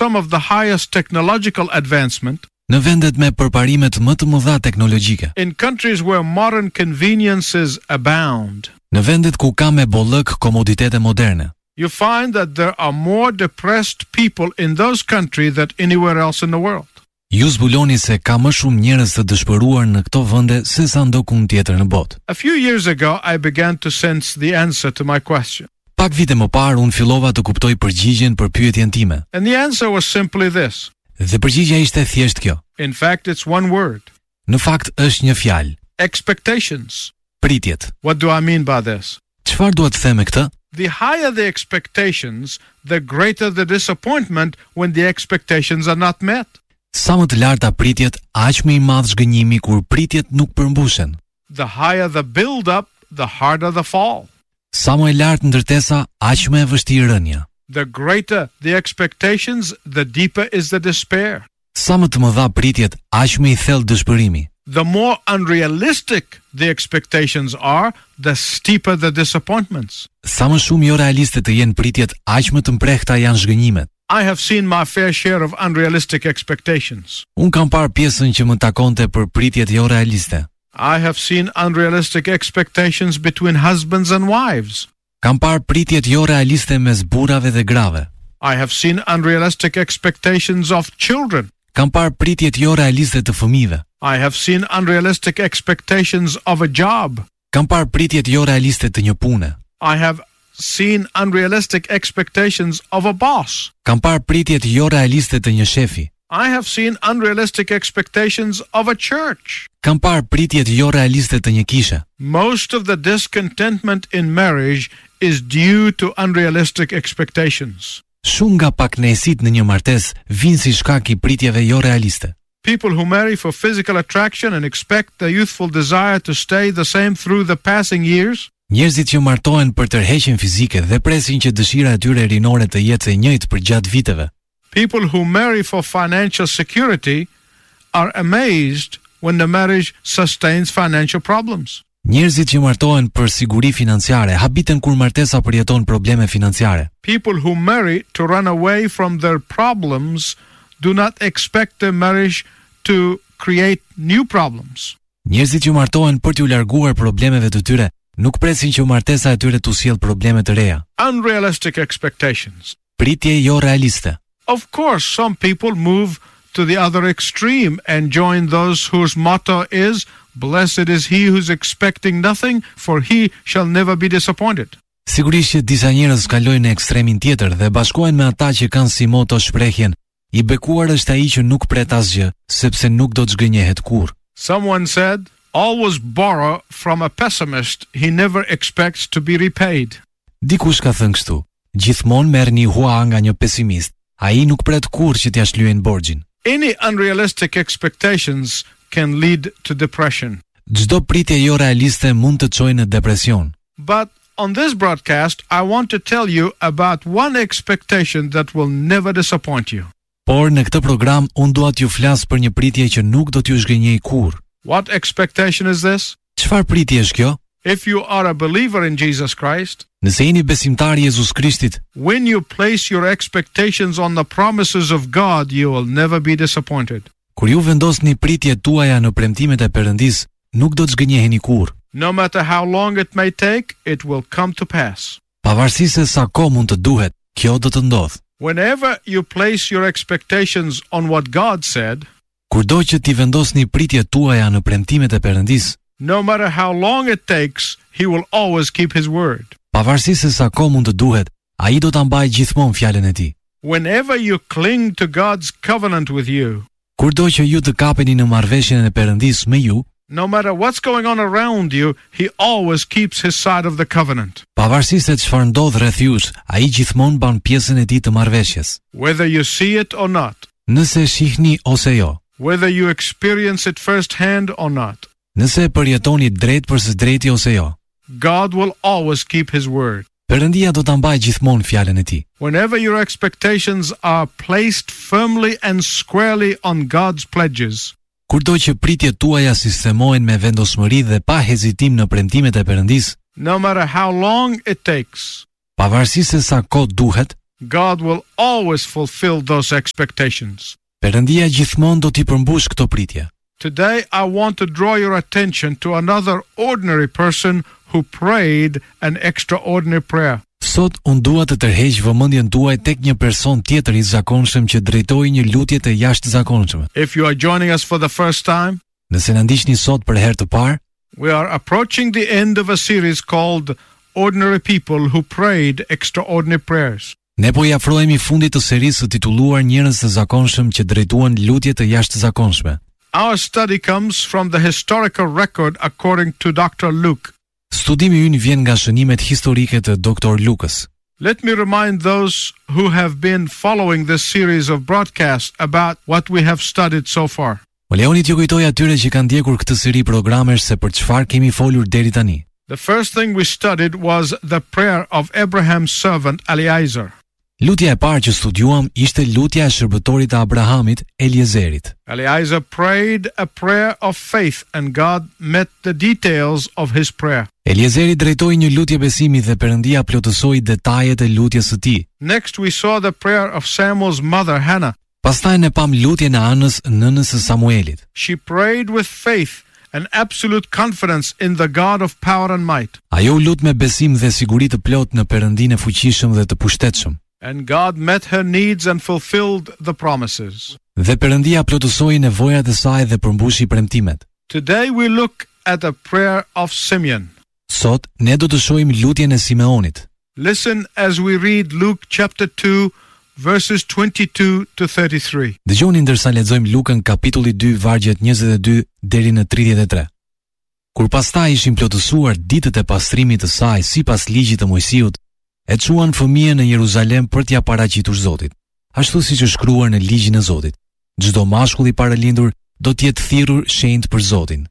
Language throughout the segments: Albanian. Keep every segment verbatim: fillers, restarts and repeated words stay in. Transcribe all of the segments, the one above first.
some of the highest technological advancement, në vendet me përparimet më të mëdha teknologjike, in countries where modern conveniences abound, në vendet ku ka me bollëk komoditete moderne, you find that there are more depressed people in those countries than anywhere else in the world. ju zbuloni se ka më shumë njerëz të dëshpëruar në këto vende se sa ndokun tjetër në botë. A few years ago, I began to sense the answer to my question. Pak vite më parë unë fillova të kuptoj përgjigjen për pyetjen time. And the answer was simply this. Dhe përgjigja ishte thjesht kjo. In fact, it's one word. Në fakt është një fjalë. Expectations. Pritjet. What do I mean by this? Çfarë duhet të them me këtë? The higher the expectations, the greater the disappointment when the expectations are not met. Sa më të larta pritjet, aq më i madh zgënjimi kur pritjet nuk përmbushen. The higher the build-up, the harder the fall. Sa më e lartë ndërtesa, aq më e vështirë rënja. The greater the expectations, the deeper is the despair. Sa më të mëdha pritjet, aq më i thellë dëshpërimi. The more unrealistic the expectations are, the steeper the disappointments. Sa më shumë jo realiste të jenë pritjet, aq më të mprehta janë zhgënjimet. I have seen my fair share of unrealistic expectations. Un kam parë pjesën që më takonte për pritjet jo realiste. I have seen unrealistic expectations between husbands and wives. Kam parë pritjet jo realiste mes burrave dhe grave. I have seen unrealistic expectations of children. Kam parë pritjet jo realiste të fëmijëve. I have seen unrealistic expectations of a job. Kam parë pritjet jo realiste të një pune. I have seen unrealistic expectations of a boss. Kam parë pritjet jo realiste të një shefi. I have seen unrealistic expectations of a church. Kam parë pritjet jo realiste të një kishe. Most of the discontentment in marriage is due to unrealistic expectations. Shumë nga pakënaqësitë në një martesë vijnë si shkak i pritjeve jo realiste. People who marry for physical attraction and expect the youthful desire to stay the same through the passing years. Njerëzit që martohen për tërheqjen fizike dhe presin që dëshira e tyre rinore të jetë e njëjtë për gjatë viteve. People who marry for financial security are amazed when the marriage sustains financial problems. Njerëzit që martohen për siguri financiare habiten kur martesa përjeton probleme financiare. People who marry to run away from their problems do not expect the marriage to create new problems. Njerëzit që martohen për t'u larguar problemeve të tyre nuk presin që martesa e tyre t'u sjellë probleme të reja. Unrealistic expectations. Pritje jo realiste. Of course, some people move to the other extreme and join those whose motto is, "Blessed is he who's expecting nothing, for he shall never be disappointed." Sigurisht që disa njerëz kalojnë në ekstremin tjetër dhe bashkohen me ata që kanë si moto shprehjen, "I bekuar është ai që nuk pret asgjë, sepse nuk do të zgënjehet kurrë." Someone said, "Always borrow from a pessimist, he never expects to be repaid." Dikush ka thënë kështu, "Gjithmonë merrni hua nga një pesimist, ai nuk pret kurrë që t'ia shlyejnë borxhin." Any unrealistic expectations can lead to depression. Çdo pritje jo realiste mund të çojë në depresion. But on this broadcast, I want to tell you about one expectation that will never disappoint you. Por në këtë program unë dua t'ju flas për një pritje që nuk do t'ju zgënjej kurrë. What expectation is this? Çfarë pritje është kjo? If you are a believer in Jesus Christ, Nëse jeni besimtar i Jezus Krishtit, when you place your expectations on the promises of God, you will never be disappointed. kur ju vendosni pritjet tuaja në premtimet e Perëndis, nuk do të zgënjeheni kurrë. No matter how long it may take, it will come to pass. Pavarësisht se sa kohë mund të duhet, kjo do të ndodhë. Whenever you place your expectations on what God said, Kurdo që ti vendosni pritjet tuaja në premtimet e Perëndis, no matter how long it takes, he will always keep his word. pavarësisht se sa kohë mund të duhet, ai do ta mbajë gjithmonë fjalën e tij. Whenever you cling to God's covenant with you, Kurdo që ju të kapeni në marrëveshjen e Perëndis me ju, no matter what's going on around you, he always keeps his side of the covenant. pavarësisht se çfarë ndodh rreth jush, ai gjithmonë ban pjesën e tij të marrëveshjes. Whether you see it or not, Nëse shihni ose jo, whether you experience it firsthand or not, nëse e përjetoni drejt për së drejti ose jo, God will always keep his word. Perëndia do ta mbajë gjithmonë fjalën e tij. Whenever your expectations are placed firmly and squarely on God's pledges, Kurdo që pritjet tuaja sistemohen me vendosmëri dhe pa hezitim në premtimet e Perëndis, no matter how long it takes, pavarësisht se sa kohë duhet, God will always fulfill those expectations. Perëndia gjithmonë do t'i përmbush këto pritje. Today, I want to draw your attention to another ordinary person who prayed an extraordinary prayer. Sot unë dua të tërheq vëmendjen tuaj tek një person tjetër i zakonshëm që drejtoi një lutje të jashtëzakonshme. If you are joining us for the first time, Nëse na ndiqni sot për herë të parë, we are approaching the end of a series called Ordinary People Who Prayed Extraordinary Prayers. ne po i afrohemi fundit të serisë së titulluar Njerëz të zakonshëm që drejtuan lutje të jashtëzakonshme. Our study comes from the historical record according to Doctor Luke. Studimi ynë vjen nga shënimet historike të doktor Lukës. Let me remind those who have been following this series of broadcasts about what we have studied so far. Më lejoni t'ju kujtoj atyre që kanë ndjekur këtë seri programesh se për çfarë kemi folur deri tani. The first thing we studied was the prayer of Abraham's servant Eliezer. Lutja e parë që studiuam ishte lutja e shërbëtorit të Abrahamit, Eliezerit. Eliezer prayed a prayer of faith and God met the details of his prayer. Eliezeri drejtoi një lutje besimi dhe Perëndia plotësoi detajet e lutjes së tij. Next we saw the prayer of Samuel's mother Hannah. Pastaj ne pam lutjen e Anës, nënës së Samuelit. She prayed with faith and absolute confidence in the God of power and might. Ajo u lut me besim dhe siguri të plot në Perëndinë e fuqishëm dhe të pushtetshëm. And God met her needs and fulfilled the promises. Dhe Perëndia plotësoi nevojat e saj dhe përmbushi premtimet. Today we look at a prayer of Simeon. Sot ne do të shohim lutjen e Simeonit. Listen as we read Luke chapter two verses twenty-two to thirty-three. Dëgjoni ndërsa lexojmë Lukën kapitulli dy vargjet njëzet e dy deri në tridhjetë e tre. Kur pastaj ishin plotësuar ditët e pastrimit të saj sipas ligjit të Mojsiut, e çuan fëmijën në Jeruzalem për t'ia paraqitur Zotit, ashtu siç është shkruar në ligjin e Zotit. Çdo mashkull i paralindur do të jetë thirrur shenjtë për Zotin.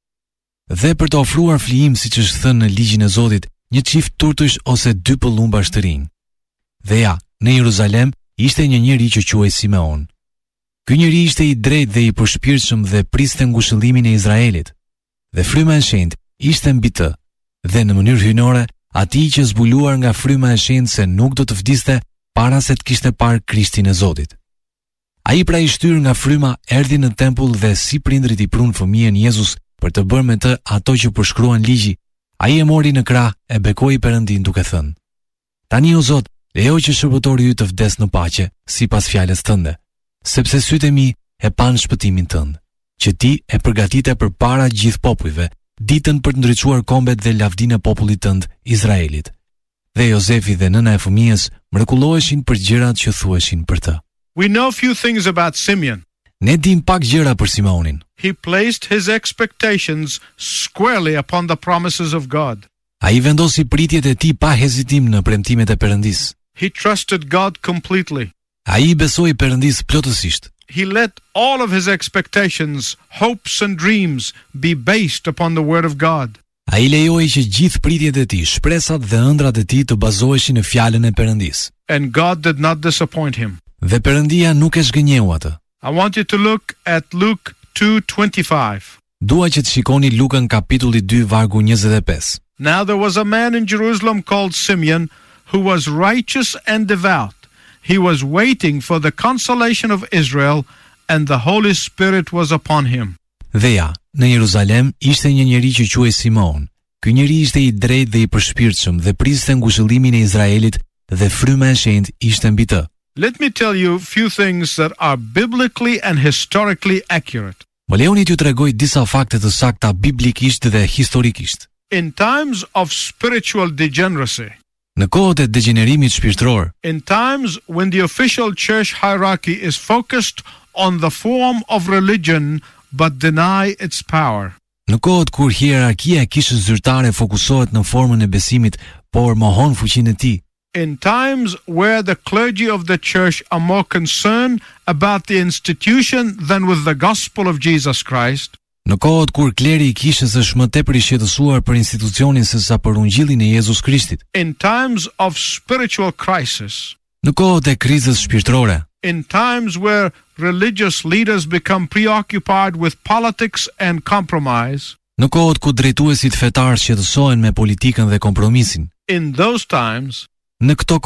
Dhe për të ofruar flijim siç është thënë në ligjin e Zotit, një çift turtush ose dy pëllumba të rinj. Dhe ja, në Jeruzalem ishte një njeri që quhej Simeon. Ky njeri ishte i drejtë dhe i përshpirtshëm dhe priste ngushëllimin e Izraelit. Dhe fryma e shenjtë ishte mbi të, dhe në mënyrë hyjnore atij që zbuluar nga fryma e shenjtë se nuk do të vdiste para se të kishte parë Krishtin e Zotit. Ai pra i shtyr nga fryma erdhi në tempull dhe si prindrit i prun fëmijën Jezus për të bërë me të ato që përshkruan ligji, ai e mori në krah e bekoi Perëndin duke thënë: Tani o Zot, lejo që shërbëtori yt të vdes në paqe, sipas fjalës tënde, sepse sytë e mi e pan shpëtimin tënd, që ti e përgatite përpara gjithë popujve, ditën për të ndriçuar kombet dhe lavdinë e popullit tënd Izraelit. Dhe Jozefi dhe nëna e fëmijës mrekulloheshin për gjërat që thuheshin për të. We know few things about Simeon. Ne dim pak gjëra për Simeonin. He placed his expectations squarely upon the promises of God. Ai vendosi pritjet e tij pa hezitim në premtimet e Perëndisë. He trusted God completely. Ai besoi Perëndisë plotësisht. He let all of his expectations, hopes and dreams be based upon the word of God. Ai lejoi që gjithë pritjet e tij, shpresat dhe ëndrat e tij të bazoheshin në fjalën e Perëndisë. And God did not disappoint him. Dhe Perëndia nuk e zgënjeu atë. I want you to look at Luke two twenty-five. Dua që të shikoni Lukën kapitulli dy vargu njëzet e pesë. Now there was a man in Jerusalem called Simeon who was righteous and devout. He was waiting for the consolation of Israel and the Holy Spirit was upon him. Dhe ja, në Jeruzalem ishte një njeri që quhej Simeon. Ky njeri ishte i drejtë dhe i përshpirtshëm dhe priste ngushëllimin e Izraelit dhe fryma e shenjtë ishte mbi të. Let me tell you a few things that are biblically and historically accurate. Më lejoni t'ju tregoj disa fakte të sakta biblikisht dhe historikisht. In times of spiritual degeneracy, Në kohët e degenerimit shpirtëror, in times when the official church hierarchy is focused on the form of religion but deny its power, në kohët kur hierarkia e kishës zyrtare fokusohet në formën e besimit, por mohon fuqinë e tij, in times where the clergy of the church are more concerned about the institution than with the gospel of Jesus Christ, në kohët kur kleri i kishës është më tepër i shqetësuar për institucionin se sa për ungjillin e Jezus Krishtit, in times of spiritual crisis, në kohët e krizës shpirtërore, in times where religious leaders become preoccupied with politics and compromise, në kohët ku drejtuesit fetar shqetësohen me politikën dhe kompromisin, in those times, në këto kohë,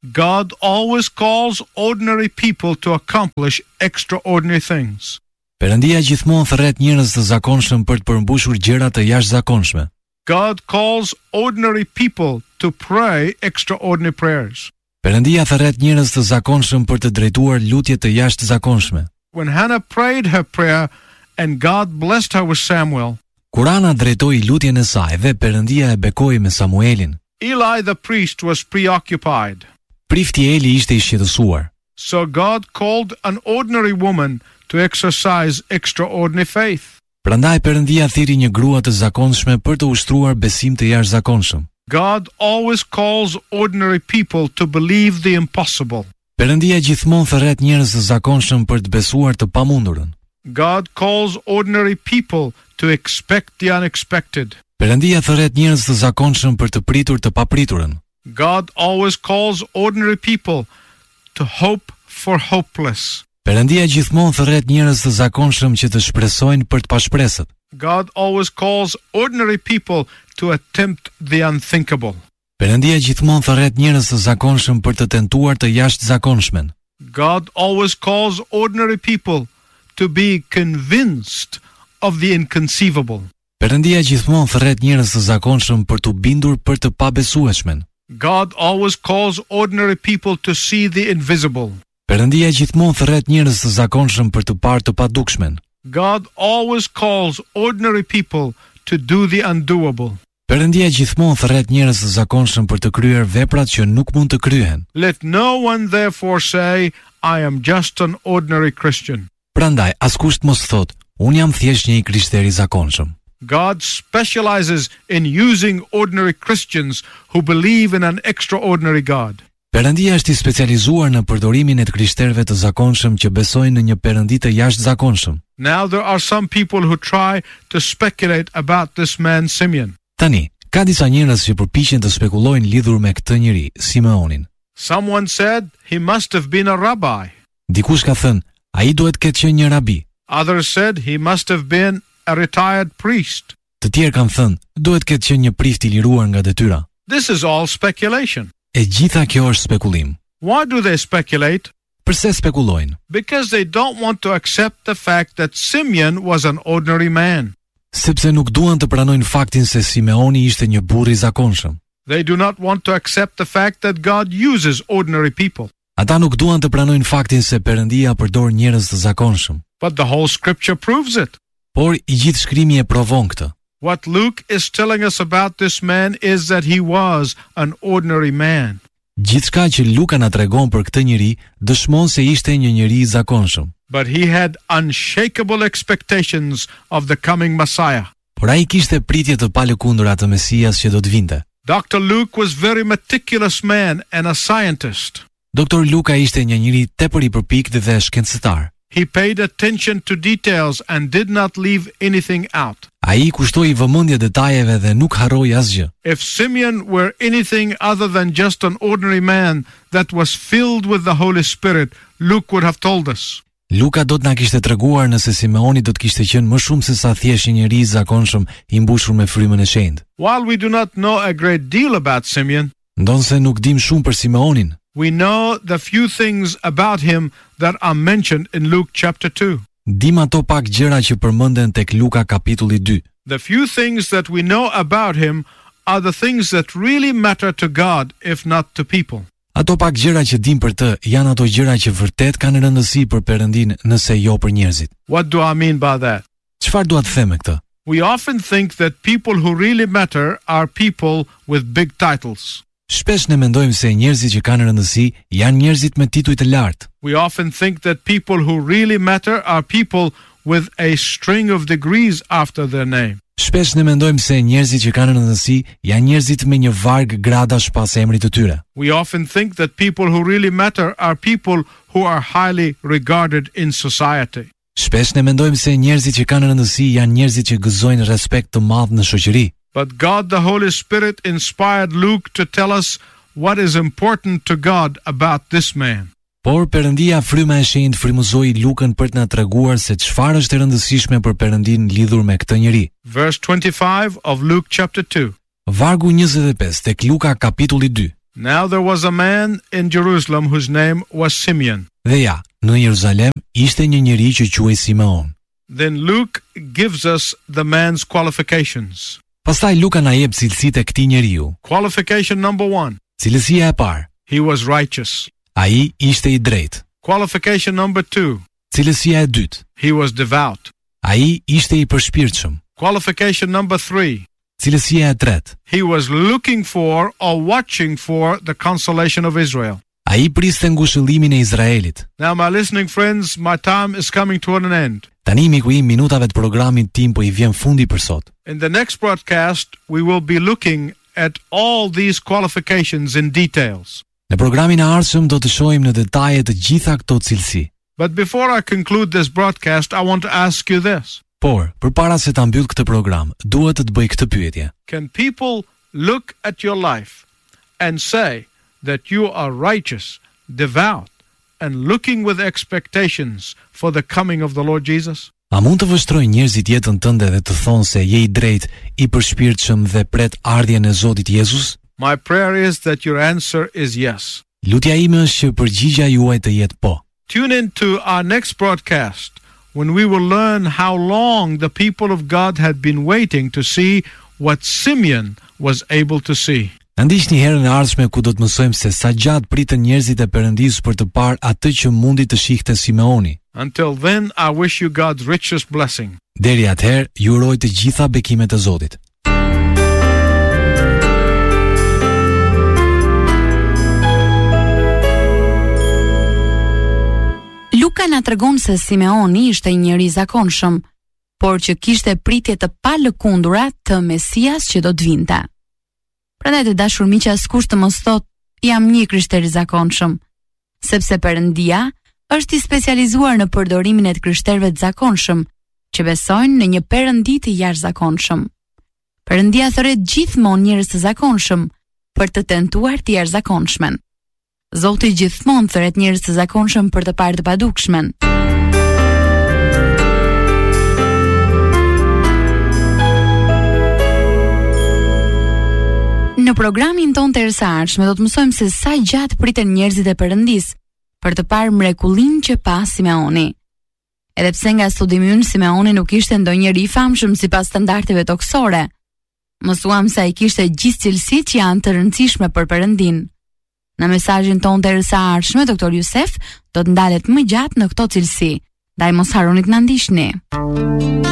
God always calls ordinary people to accomplish extraordinary things. Perëndia gjithmonë thërret njerëz të zakonshëm për të përmbushur gjëra të jashtëzakonshme. God calls ordinary people to pray extraordinary prayers. Perëndia thërret njerëz të zakonshëm për të drejtuar lutje të jashtëzakonshme. When Hannah prayed her prayer and God blessed her with Samuel, Kur Ana drejtoi lutjen e saj dhe Perëndia e bekoi me Samuelin, Eli the priest was preoccupied. prifti Eli ishte i shqetësuar. So God called an ordinary woman to exercise extraordinary faith. Prandaj Perëndia thiri një grua të zakonshme për të ushtruar besim të jashtëzakonshëm. God always calls ordinary people to believe the impossible. Perëndia gjithmonë thërret njerëz të zakonshëm për të besuar të pamundurën. God calls ordinary people to expect the unexpected. Perëndia thërret njerëz të zakonshëm për të pritur të papriturën. God always calls ordinary people to hope for hopeless. Perëndia gjithmonë thërret njerëz të zakonshëm që të shpresojnë për të pashpresët. God always calls ordinary people to attempt the unthinkable. Perëndia gjithmonë thërret njerëz të zakonshëm për të tentuar të jashtëzakonshmen. God always calls ordinary people to be convinced of the inconceivable. Perëndia gjithmonë thërret njerëz të zakonshëm për të bindur për të pabesueshmen. God always calls ordinary people to see the invisible. Perëndia gjithmonë thërret njerëz të zakonshëm për të parë të padukshmen. God always calls ordinary people to do the undoable. Perëndia gjithmonë thërret njerëz të zakonshëm për të kryer veprat që nuk mund të kryhen. Let no one therefore say, I am just an ordinary Christian. Prandaj askush mos thotë, unë jam thjesht një i krishter i zakonshëm. God specializes in using ordinary Christians who believe in an extraordinary God. Perëndia është i specializuar në përdorimin e të krishterëve të zakonshëm që besojnë në një Perëndi të jashtëzakonshëm. Now there are some people who try to speculate about this man Simeon. Tani, ka disa njerëz që përpiqen të spekulojnë lidhur me këtë njeri, Simeonin. Someone said he must have been a rabbi. Dikush ka thënë, ai duhet të ketë qenë një rabi. Others said he must have been a retired priest. Të tjerë kanë thënë, duhet të ketë qenë një prift i liruar nga detyra. This is all speculation. E gjitha kjo është spekulim. Why do they speculate? Pse spekulojnë? Because they don't want to accept the fact that Simeon was an ordinary man. Sepse nuk duan të pranojnë faktin se Simeoni ishte një burr i zakonshëm. They do not want to accept the fact that God uses ordinary people. Ata nuk duan të pranojnë faktin se Perëndia përdor njerëz të zakonshëm. But the whole scripture proves it. Por i gjithë shkrimi e provon këtë. What Luke is telling us about this man is that he was an ordinary man. Gjithçka që Luka na tregon për këtë njeri dëshmon se ishte një njeri i zakonshëm. But he had unshakable expectations of the coming Messiah. Por ai kishte pritje të palëkundura të Mesias që do të vinte. Doctor Luke was very meticulous man and a scientist. Doktor Luka ishte një njeri tepër i përpikët dhe shkencëtar. He paid attention to details and did not leave anything out. Ai kushtoi vëmendje detajeve dhe nuk harroi asgjë. If Simeon were anything other than just an ordinary man that was filled with the Holy Spirit, Luke would have told us. Luka do të na kishte treguar nëse Simeoni do të kishte qenë më shumë se sa thjesht një njeri i zakonshëm i mbushur me frymën e shenjtë. While we do not know a great deal about Simeon, ndonse nuk dim shumë për Simeonin, we know the few things about him that are mentioned in Luke chapter two. dim ato pak gjëra që përmenden tek Luka kapitulli dy. The few things that we know about him are the things that really matter to God, if not to people. Ato pak gjëra që dim për të janë ato gjëra që vërtet kanë rëndësi për Perëndin, nëse jo për njerëzit. What do I mean by that? Çfarë dua të them me këtë? We often think that people who really matter are people with big titles. Shpesh ne mendojmë se njerëzit që kanë rëndësi janë njerëzit me tituj të lartë. We often think that people who really matter are people with a string of degrees after their name. Shpesh ne mendojmë se njerëzit që kanë rëndësi janë njerëzit me një varg gradash pas emrit të tyre. We often think that people who really matter are people who are highly regarded in society. Shpesh ne mendojmë se njerëzit që kanë rëndësi janë njerëzit që gëzojnë respekt të madh në shoqëri. But God the Holy Spirit inspired Luke to tell us what is important to God about this man. Por Perëndia fryma e shenjtë frymëzoi Lukën për të na treguar se çfarë është e rëndësishme për Perëndin lidhur me këtë njeri. Verse twenty-five of Luke chapter two. Vargu njëzet e pesë tek Luka kapitulli dy. Now there was a man in Jerusalem whose name was Simeon. Dhe ja, në Jeruzalem ishte një njeri që quhej Simeon. Then Luke gives us the man's qualifications. Pastaj Luka na jep cilësitë e këtij njeriu. Qualification number one. Cilësia e parë, He was righteous. ai ishte i drejtë. Qualification number two. Cilësia e dytë, He was devout. ai ishte i përshpirtshëm. Qualification number three. Cilësia e tretë, He was looking for or watching for the consolation of Israel. ai priste ngushëllimin e Izraelit. Now, my listening friends, my time is coming to an end. Tani miku im, minutave të programit tim po i vjen fundi për sot. In the next broadcast, we will be looking at all these qualifications in details. Në programin e ardhshëm do të shohim në detaje të gjitha këto cilësi. But before I conclude this broadcast, I want to ask you this. Por, përpara se ta mbyll këtë program, duhet të të bëj këtë pyetje. Can people look at your life and say that you are righteous, devout, and looking with expectations for the coming of the Lord Jesus? A mund të vështrojnë njerëzit jetën tënde dhe të thonë se je i drejtë, i përshpirtshëm dhe pret ardhjen e Zotit Jezus? My prayer is that your answer is yes. Lutja ime është që përgjigjja juaj të jetë po. Tune in to our next broadcast when we will learn how long the people of God had been waiting to see what Simeon was able to see. Na ndiqni herën e ardhshme ku do të mësojmë se sa gjatë pritën njerëzit e Perëndisë për të parë atë që mundi të shihte Simeoni. Until then, I wish you God's richest blessing. Deri atëherë, ju uroj të gjitha bekimet e Zotit. Luka na tregon se Simeoni ishte një njeri i zakonshëm, por që kishte pritje të palëkundura të Mesias që do të vinte. Prandaj të dashur miq, askush të mos thotë jam një krishter i zakonshëm, sepse Perëndia është i specializuar në përdorimin e të krishterëve të zakonshëm, që besojnë në një Perëndi të jashtëzakonshëm. Perëndia thret gjithmonë njerëz të zakonshëm për të tentuar të jashtëzakonshmën. Zoti gjithmonë thret njerëz të zakonshëm për të parë të padukshmën. Në programin ton të erësarshme do të mësojmë se sa gjatë priten njerëzit e Perëndisë për të parë mrekullinë që pa Simeoni. Edhe pse nga studimi ynë Simeoni nuk ishte ndonjëri i famshëm sipas standardeve toksore, mësuam se ai kishte gjithë cilësitë që janë të rëndësishme për Perëndinë. Në mesazhin ton të erësarshme, doktor Jusef do të ndalet më gjatë në këto cilësi. Ndaj mos harroni të na ndiqni.